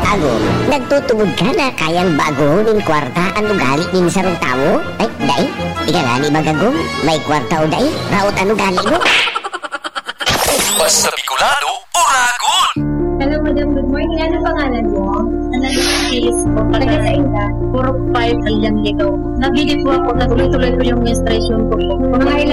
bago. Nagtutugod ka na kayang bagohonin kwarta ang ugali din sa rong tao? Ay, day, ikalani magagong, may kwarta o day, raot ang ugali mo. Basta Bicolano, Uragon! Hello, madam. Good morning. Ano pangalan mo? Analysis po. Taga sa Inda. Puro 5 alyan dito. Nagigit po ako. Natuloy-tuloy po yung menstruation ko po. Mga